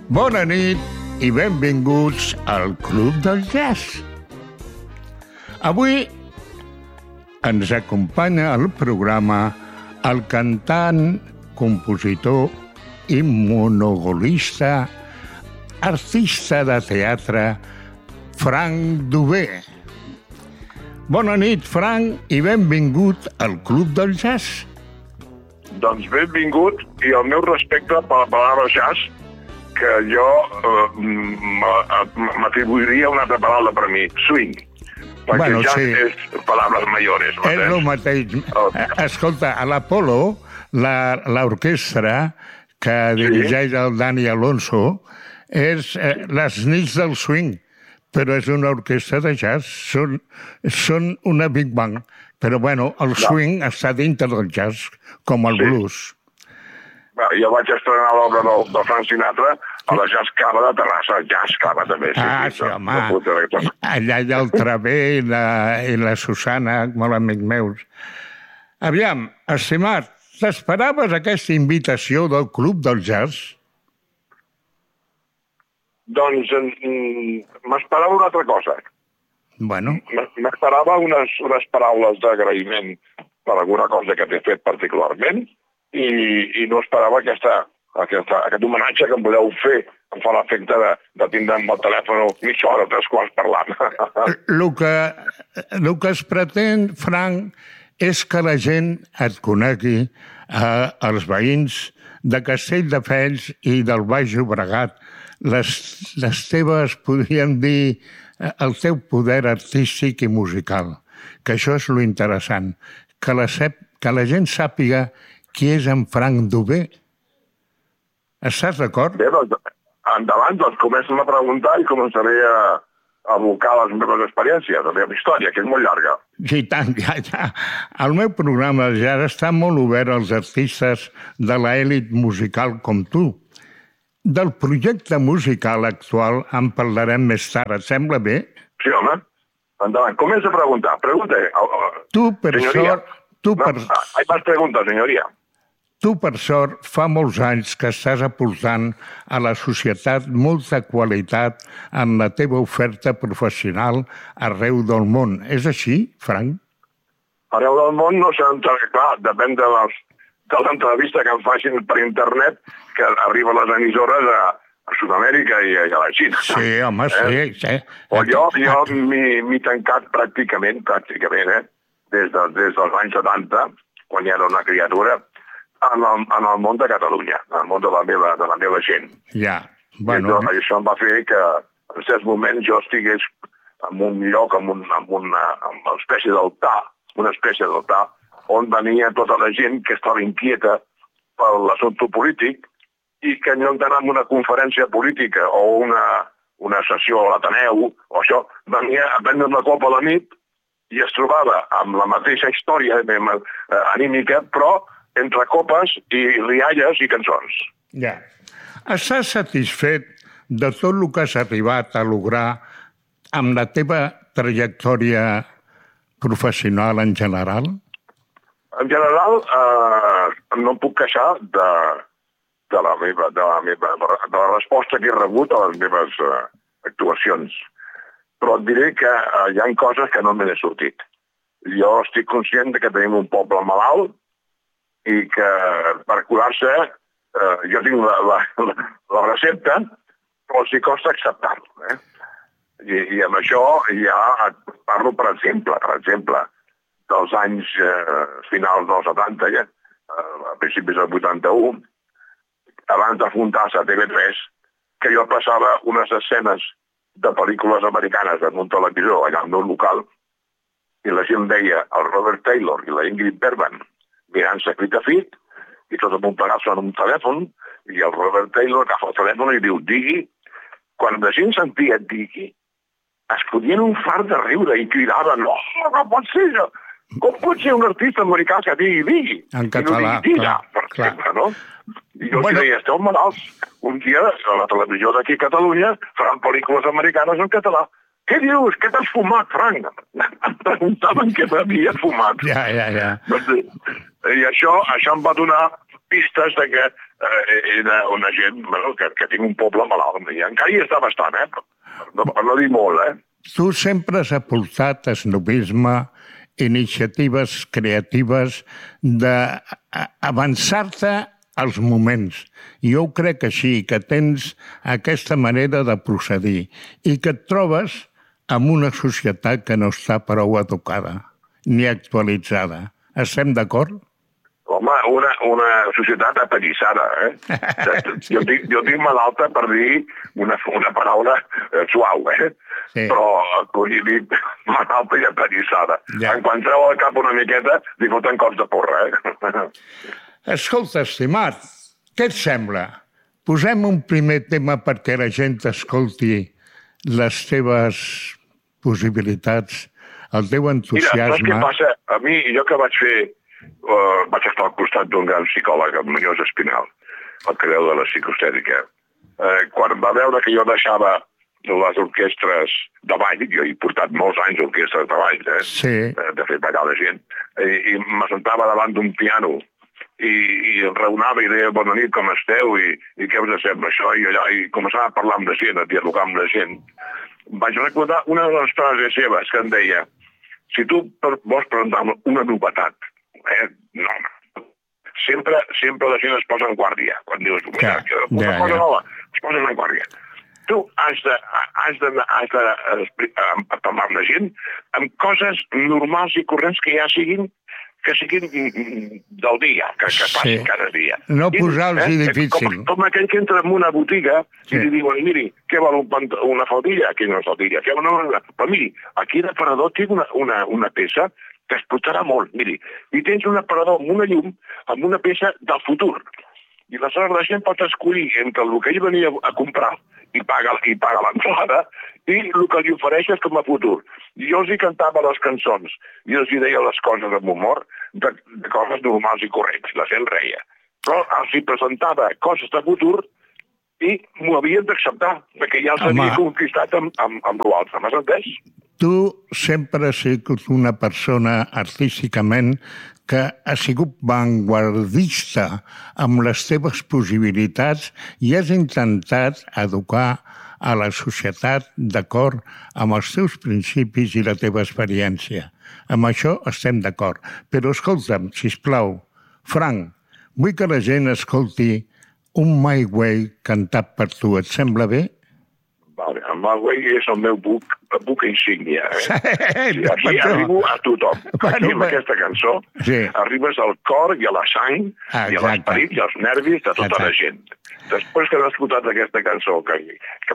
Bona nit i benvinguts al Club del Jazz. Avui ens acompanya al programa el cantant, compositor i monogolista, artista de teatre, Frank Dubé. Bona nit, Frank, i benvingut al Club del Jazz. Doncs benvingut, i el meu respecte per la paraula jazz, que jo m'atribuiria una altra paraula per mi, swing. Perquè jazz és paraules mayores. És el mateix. Escolta, a l'Apolo, l'orquestra que dirigeix el Dani Alonso és les nits del swing, però és una orquestra de jazz. Són una big band. Però, bueno, el swing està dintre del jazz, com el blues. Jo vaig estrenar l'obra de Frank Sinatra a la Jazz Cava de Terrassa, Jazz Cava també. Sí, home, allà hi ha el Travé i la Susana, molt amics meus. Aviam, estimat, t'esperaves aquesta invitació del Club del Jazz? Doncs m'esperava una altra cosa. Bueno. M'esperava unes paraules d'agraïment per alguna cosa que t'he fet particularment i no esperava aquest homenatge que em podeu fer. Em fa l'efecte de tindre amb el telèfon mitja hora o 3 quarts parlant. El que es pretén, Frank, és que la gent et conegui, els veïns de Castelldefels i del Baix Llobregat, les teves, podríem dir, el teu poder artístic i musical, que això és lo interessant, que la gent sàpiga qui és en Frank Dubé. Estàs d'acord? Bé, doncs, endavant, doncs comença'm a preguntar i començaré a abocar les meves experiències, la meva història, que és molt llarga. I tant, ja. El meu programa ja està molt obert als artistes de l'elit musical com tu. Del projecte musical actual en parlarem més tard. Et sembla bé? Sí, home. Endavant. Comença a preguntar. Pregunta. Tu, per sort... Hay más preguntas, senyoria. Tu, per sort, fa molts anys que estàs aportant a la societat molta qualitat en la teva oferta professional arreu del món. És així, Frank? Arreu del món no sé, clar, depèn de l'entrevista que em facin per internet, que arriba a les emissores a Sud-amèrica i a la Xina. Sí, home, sí. O jo m'he tancat pràcticament, des dels anys 70, quan ja era una criatura, en el món de Catalunya, en el món de la meva gent. Ja, bueno... I això em va fer que en certs moments jo estigués en un lloc, en una espècie d'altar, on venia tota la gent que estava inquieta per l'assumpte polític i que en lloc d'anar a una conferència política o una sessió a l'Ateneu o això, venia a prendre una copa a la nit i es trobava amb la mateixa història anímica, però entre copes i rialles i cançons. Ja. Estàs satisfet de tot el que has arribat a lograr amb la teva trajectòria professional en general? En general, no em puc queixar de la resposta que he rebut a les meves actuacions. Però et diré que hi ha coses que no me n'he sortit. Jo estic conscient que tenim un poble malalt i que per curar-se jo tinc la recepta, però els hi costa acceptar-lo. I amb això ja parlo, per exemple, dels anys finals dels 70, a principis del 81, abans de fundar-se a TV3, que jo passava unes escenes de pel·lícules americanes en un televisor allà al meu local, i la gent veia el Robert Taylor i la Ingrid Bergman mirant-se fit a fit, i tots amuntegats en un telèfon, i el Robert Taylor agafa el telèfon i diu, digui. Quan la gent sentia digui, es podien un fart de riure i cridaven, no pot ser això. Com pot ser un artista americà que digui? En català, clar. No? I jo deia, esteu malalts. Un dia a la televisió d'aquí a Catalunya faran pel·lícules americanes en català. Què dius? Què t'has fumat, Frank? Em preguntaven què m'havia fumat. Ja. I això em va donar pistes de que era una gent que tinc un poble malalt. I encara hi està bastant, per no dir molt, Tu sempre has aportat esnovisme, iniciatives creatives d'avançar-te als moments. Jo ho crec així, que tens aquesta manera de procedir i que et trobes amb una societat que no està prou educada ni actualitzada. Estem d'acord? Home, una societat apallissada, Jo dic malalta per dir una paraula suau, Sí. Però dic malalta i apallissada. Ja. En quan treu el cap una miqueta, li foten cops de porra, Escolta, estimat, què et sembla? Posem un primer tema perquè la gent escolti les teves possibilitats, el teu entusiasme. Mira, saps què passa? A mi, jo que vaig estar al costat d'un gran psicòleg, el Muñoz Espinal, el creu de la psicoestètica. Quan va veure que jo deixava les orquestres de ball, jo he portat molts anys orquestres de ball, Sí. De fer ballar la gent, i m'assentava davant d'un piano i el raonava i deia bona nit, com esteu, i què us sembla això, i allò, i començava a parlar amb la gent, a dialogar amb la gent. Vaig recordar una de les frases seves que em deia: si tu vols presentar una novetat, no, sempre la gent es posa en guàrdia. Quan dius una cosa nova, es posen en guàrdia. Tu has de parlar amb la gent amb coses normals i corrents que siguin del dia, que passin cada dia. No posar-los difícil. Com aquell que entra en una botiga i li diuen, miri, què vol una faldilla? Aquí no és faldilla. Però miri, aquí l'aparador té una peça que es portarà molt, miri. I tens un aparador amb una llum, amb una peça del futur. I aleshores la gent pot escollir entre el que ell venia a comprar i paga l'entrada i el que li ofereixes com a futur. I jo els hi cantava les cançons i els hi deia les coses amb humor de coses normals i correctes. La gent reia. Però els hi presentava coses de futur i m'ho havien d'acceptar, perquè ja els havia conquistat amb l'altre. M'has entès? Tu sempre has sigut una persona artísticament que ha sigut vanguardista amb les teves possibilitats i has intentat educar a la societat d'acord amb els teus principis i la teva experiència. Amb això estem d'acord. Però escolta'm, sisplau, Frank, vull que la gent escolti un My Way cantat per tu. Et sembla bé? Vale, el My Way és el meu buc insígnia. Aquí arribo a tothom. Aquí amb aquesta cançó arribes al cor i a la sang i a l'esperit i als nervis de tota la gent. Després que has escoltat aquesta cançó que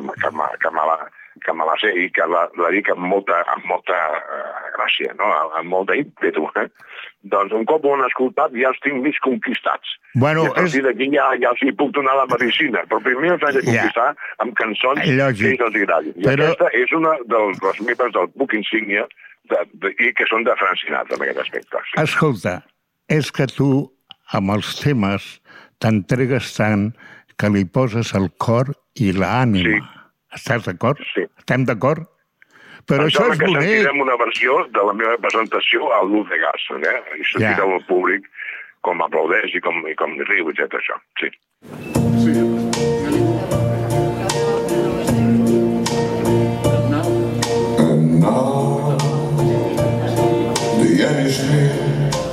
me la sé i que la dic amb molta gràcia, amb molt d'ímpetu, doncs un cop ho han escoltat ja els tinc mig conquistats. Bueno, I a partir d'aquí ja els hi puc donar la medicina, però primer els haig de conquistar amb cançons que ells els agradin. I aquesta és una de les meves del buc insígnia i que són de Frank Sinatra en aquest aspecte. Escolta, és que tu amb els temes t'entregues tant que li poses el cor i l'ànima. Estàs d'acord? Sí. Estem d'acord? Però això és bonic. Sentirem una versió de la meva presentació a l'Uz de Gas, i sentireu el públic com aplaudeix i com riu, etc. Sí.